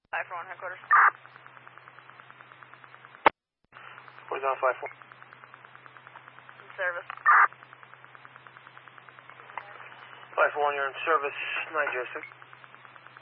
541 headquarters. Where's on 5-4? In service. 541, you're in service, 906.